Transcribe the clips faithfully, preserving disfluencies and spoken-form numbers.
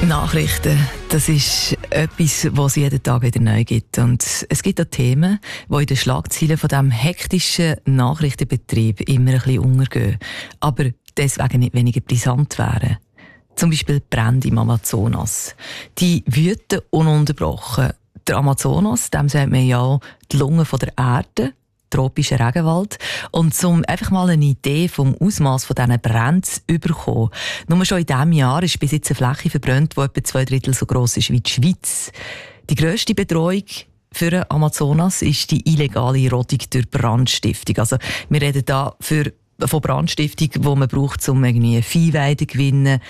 Nachrichten, das ist etwas, was es jeden Tag wieder neu gibt. Und es gibt auch Themen, die in den Schlagzeilen von diesem hektischen Nachrichtenbetrieb immer ein bisschen untergehen, aber deswegen nicht weniger brisant wären. Zum Beispiel Brände im Amazonas. Die wüten ununterbrochen. Der Amazonas, dem sagt man ja die Lunge von der Erde, tropischer Regenwald. Und um einfach mal eine Idee vom Ausmaß von diesen Bränden zu bekommen, nur schon in diesem Jahr ist bis jetzt eine Fläche verbrannt, die etwa zwei Drittel so gross ist wie die Schweiz. Die grösste Bedrohung für den Amazonas ist die illegale Rodung durch Brandstiftung. Also wir reden hier für, von Brandstiftung, die man braucht, um irgendwie Viehweide zu gewinnen,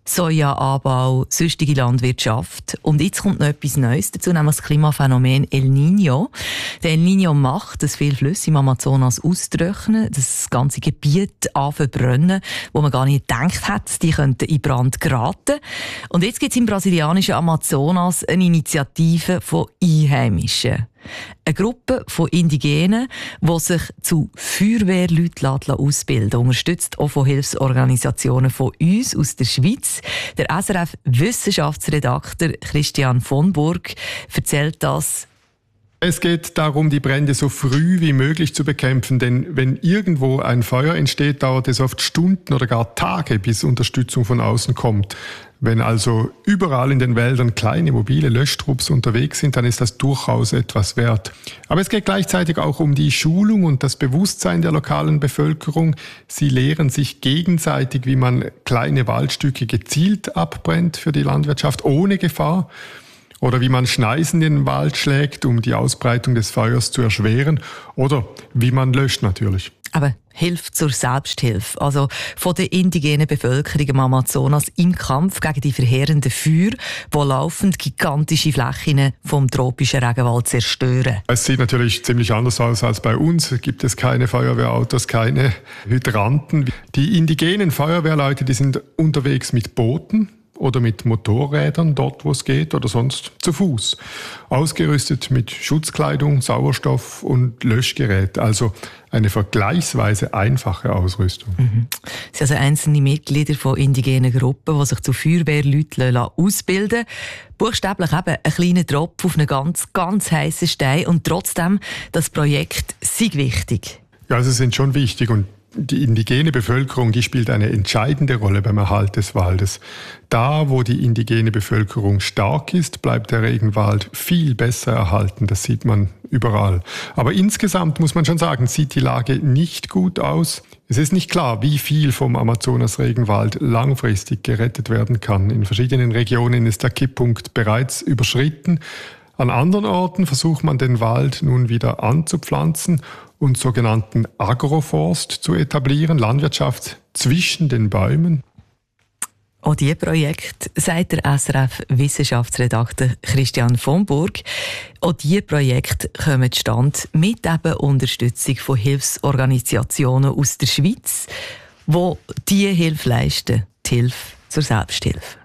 Sojaanbau, sonstige Landwirtschaft. Und jetzt kommt noch etwas Neues dazu, nämlich das Klimaphänomen El Niño. Der El Niño macht, dass viele Flüsse im Amazonas austrocknen, das ganze Gebiet anfangen zu brennen, wo man gar nicht gedacht hat, die könnten in Brand geraten. Und jetzt gibt es im brasilianischen Amazonas eine Initiative von Einheimischen. Eine Gruppe von Indigenen, die sich zu Feuerwehrleuten ausbilden, unterstützt auch von Hilfsorganisationen von uns aus der Schweiz. Der S R F-Wissenschaftsredakteur Christian von Burg erzählt das. Es geht darum, die Brände so früh wie möglich zu bekämpfen, denn wenn irgendwo ein Feuer entsteht, dauert es oft Stunden oder gar Tage, bis Unterstützung von außen kommt. Wenn also überall in den Wäldern kleine mobile Löschtrupps unterwegs sind, dann ist das durchaus etwas wert. Aber es geht gleichzeitig auch um die Schulung und das Bewusstsein der lokalen Bevölkerung. Sie lehren sich gegenseitig, wie man kleine Waldstücke gezielt abbrennt für die Landwirtschaft ohne Gefahr. Oder wie man Schneisen in den Wald schlägt, um die Ausbreitung des Feuers zu erschweren. Oder wie man löscht natürlich. Aber Hilfe zur Selbsthilfe, also von der indigenen Bevölkerung im Amazonas im Kampf gegen die verheerenden Feuer, die laufend gigantische Flächen vom tropischen Regenwald zerstören. Es sieht natürlich ziemlich anders aus als bei uns. Gibt es keine Feuerwehrautos, keine Hydranten. Die indigenen Feuerwehrleute, die sind unterwegs mit Booten oder mit Motorrädern, dort wo es geht, oder sonst zu Fuß. Ausgerüstet mit Schutzkleidung, Sauerstoff und Löschgerät. Also eine vergleichsweise einfache Ausrüstung. Mhm. Es sind also einzelne Mitglieder von indigenen Gruppen, die sich zu Feuerwehrleuten ausbilden lassen. Buchstäblich eben ein kleiner Tropfen auf einen ganz, ganz heissen Stein. Und trotzdem, das Projekt sei wichtig. Ja, sie sind schon wichtig und die indigene Bevölkerung, die spielt eine entscheidende Rolle beim Erhalt des Waldes. Da, wo die indigene Bevölkerung stark ist, bleibt der Regenwald viel besser erhalten. Das sieht man überall. Aber insgesamt muss man schon sagen, sieht die Lage nicht gut aus. Es ist nicht klar, wie viel vom Amazonas-Regenwald langfristig gerettet werden kann. In verschiedenen Regionen ist der Kipppunkt bereits überschritten. An anderen Orten versucht man, den Wald nun wieder anzupflanzen und sogenannten Agroforst zu etablieren, Landwirtschaft zwischen den Bäumen. Auch dieses Projekt, sagt der S R F-Wissenschaftsredakteur Christian von Burg, auch diese Projekte kommen zustande mit eben Unterstützung von Hilfsorganisationen aus der Schweiz, die diese Hilfe leisten, die Hilfe zur Selbsthilfe.